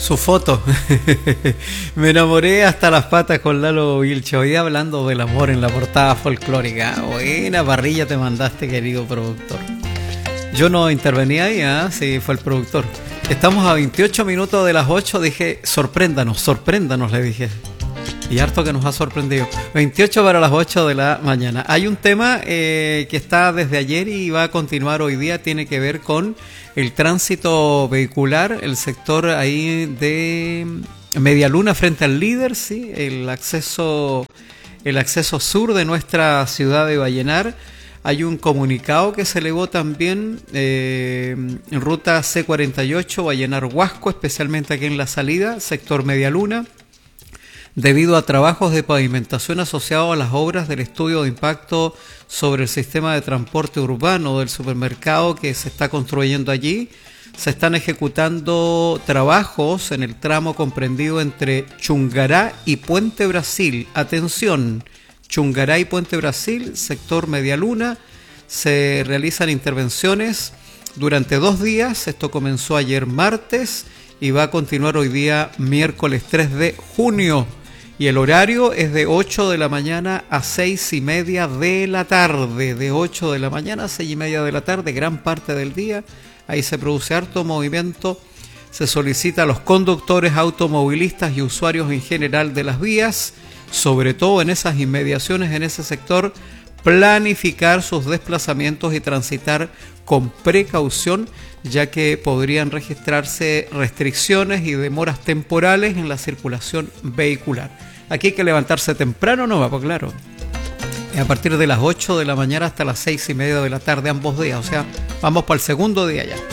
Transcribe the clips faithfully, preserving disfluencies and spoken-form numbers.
Su foto. Me enamoré hasta las patas con Lalo Vilche. Hoy hablando del amor en la portada folclórica. Buena parrilla te mandaste, querido productor. Yo no intervení ahí, ¿eh? Sí, fue el productor. Estamos a veintiocho minutos de las ocho. Dije, sorpréndanos, sorpréndanos, le dije. Y harto que nos ha sorprendido. veintiocho para las ocho de la mañana. Hay un tema eh, que está desde ayer y va a continuar hoy día. Tiene que ver con el tránsito vehicular, el sector ahí de Medialuna frente al Líder, ¿sí? El acceso, el acceso sur de nuestra ciudad de Vallenar. Hay un comunicado que se elevó también eh, en ruta C cuarenta y ocho, Vallenar-Huasco, especialmente aquí en la salida, sector Medialuna, debido a trabajos de pavimentación asociados a las obras del estudio de impacto sobre el sistema de transporte urbano del supermercado que se está construyendo allí. Se están ejecutando trabajos en el tramo comprendido entre Chungará y Puente Brasil. Atención, Chungará y Puente Brasil, sector Medialuna. Se realizan intervenciones durante dos días. Esto comenzó ayer martes y va a continuar hoy día miércoles tres de junio. Y el horario es de ocho de la mañana a seis y media de la tarde. De ocho de la mañana a seis y media de la tarde, gran parte del día. Ahí se produce harto movimiento. Se solicita a los conductores, automovilistas y usuarios en general de las vías, sobre todo en esas inmediaciones, en ese sector, planificar sus desplazamientos y transitar con precaución, ya que podrían registrarse restricciones y demoras temporales en la circulación vehicular. Aquí hay que levantarse temprano, ¿no? Va, pues claro. A partir de las ocho de la mañana hasta las seis y media de la tarde, ambos días. O sea, vamos para el segundo día ya.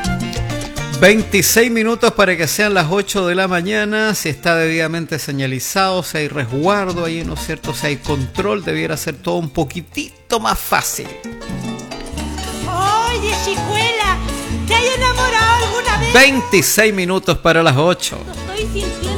veintiséis minutos para que sean las ocho de la mañana. Si está debidamente señalizado, si hay resguardo ahí, ¿no es cierto? Si hay control, debiera ser todo un poquitito más fácil. Oye, chicuela, ¿te hay enamorado alguna vez? veintiséis minutos para las ocho. Lo estoy sintiendo.